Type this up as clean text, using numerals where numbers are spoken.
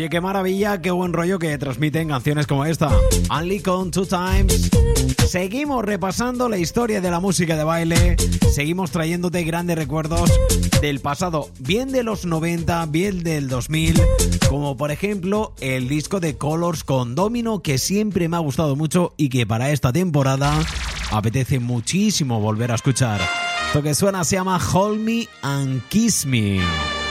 Oye, qué maravilla, qué buen rollo que transmiten canciones como esta. Only Count Two Times. Seguimos repasando la historia de la música de baile. Seguimos trayéndote grandes recuerdos del pasado, bien de los 90, bien del 2000, como por ejemplo el disco de Colors con Domino, que siempre me ha gustado mucho y que para esta temporada apetece muchísimo volver a escuchar. Lo que suena se llama Hold Me and Kiss Me.